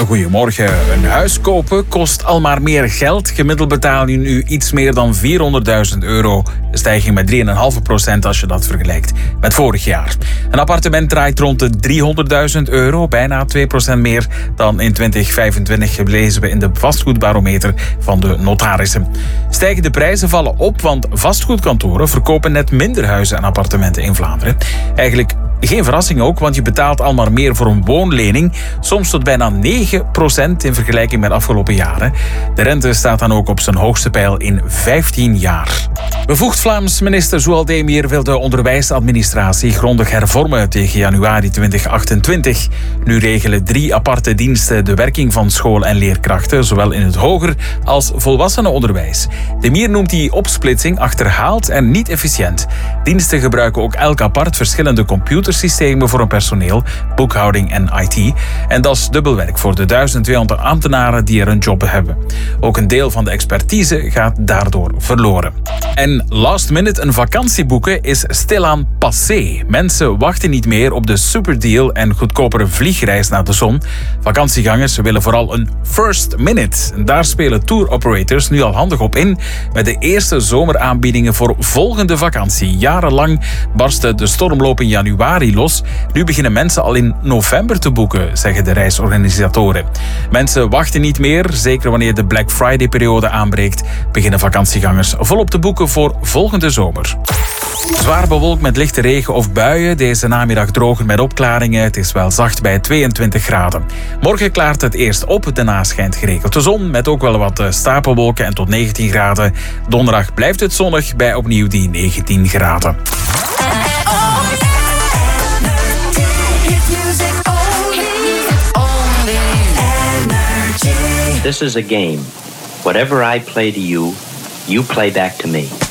Goedemorgen. Een huis kopen kost al maar meer geld. Gemiddeld betaal je nu iets meer dan €400.000. Een stijging met 3,5% als je dat vergelijkt met vorig jaar. Een appartement draait rond de €300.000, bijna 2% meer dan in 2025, lezen we in de vastgoedbarometer van de notarissen. Stijgende prijzen vallen op, want vastgoedkantoren verkopen net minder huizen en appartementen in Vlaanderen. Eigenlijk geen verrassing ook, want je betaalt al maar meer voor een woonlening. Soms tot bijna 9% in vergelijking met afgelopen jaren. De rente staat dan ook op zijn hoogste peil in 15 jaar. Bevoegd Vlaams minister Zoual Demir wil de onderwijsadministratie grondig hervormen tegen januari 2028. Nu regelen 3 aparte diensten de werking van school- en leerkrachten, zowel in het hoger als volwassenenonderwijs. Demir noemt die opsplitsing achterhaald en niet efficiënt. Diensten gebruiken ook elk apart verschillende computersystemen voor hun personeel, boekhouding en IT. En dat is dubbelwerk voor de 1200 ambtenaren die er een job hebben. Ook een deel van de expertise gaat daardoor verloren. En last minute een vakantie boeken is stilaan passé. Mensen wachten niet meer op de superdeal en goedkopere vliegreis naar de zon. Vakantiegangers willen vooral een first minute. En daar spelen tour operators nu al handig op in met de eerste zomeraanbiedingen voor volgende vakantie. Jarenlang barstte de stormloop in januari los. Nu beginnen mensen al in november te boeken, zeggen de reisorganisatoren. Mensen wachten niet meer. Zeker wanneer de Black Friday-periode aanbreekt, beginnen vakantiegangers volop te boeken voor volgende zomer. Zwaar bewolkt met lichte regen of buien. Deze namiddag droger met opklaringen. Het is wel zacht bij 22 graden. Morgen klaart het eerst op. Daarna schijnt geregeld de zon met ook wel wat stapelwolken en tot 19 graden. Donderdag blijft het zonnig bij opnieuw die 19 graden. This is a game. Whatever I play to you, you play back to me.